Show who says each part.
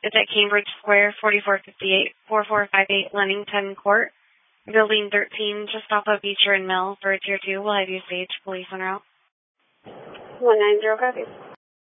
Speaker 1: It's at Cambridge Square, 4458 Lennington Court, Building 13, just off of Beecher and Mill for a Tier 2. We'll have you stage police en route.
Speaker 2: 190, copy.